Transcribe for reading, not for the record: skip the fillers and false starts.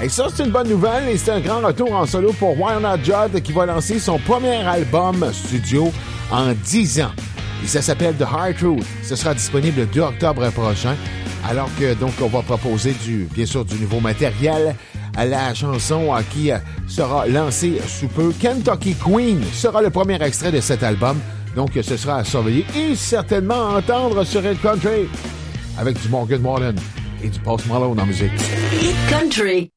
Et ça, c'est une bonne nouvelle et c'est un grand retour en solo pour Wynonna Judd qui va lancer son premier album studio en 10 ans. Et ça s'appelle The Hard Truth. Ce sera disponible le 2 octobre prochain. Alors que, donc, on va proposer bien sûr, du nouveau matériel à la chanson qui sera lancée sous peu. Kentucky Queen sera le premier extrait de cet album. Donc, ce sera à surveiller et certainement à entendre sur Hit Country avec du Morgan Wallen et du Post Malone en musique. Hit Country.